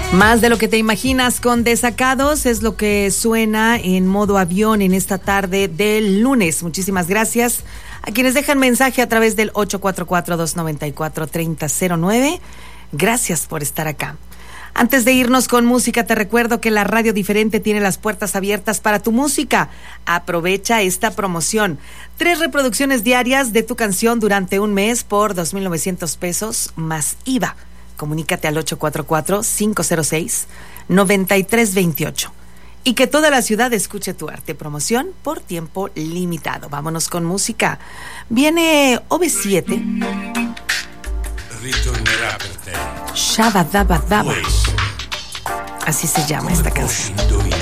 Más de lo que te imaginas con Desacados es lo que suena en modo avión en esta tarde del lunes. Muchísimas gracias a quienes dejan mensaje a través del 844-294-3009. Gracias por estar acá. Antes de irnos con música, te recuerdo que la Radio Diferente tiene las puertas abiertas para tu música. Aprovecha esta promoción. 3 reproducciones diarias de tu canción durante un mes por 2,900 pesos más IVA. Comunícate al 844-506-9328. Y que toda la ciudad escuche tu arte. Promoción por tiempo limitado. Vámonos con música. Viene OV7. Ritornerà per te. Shabadabadaba. Así se llama esta canción.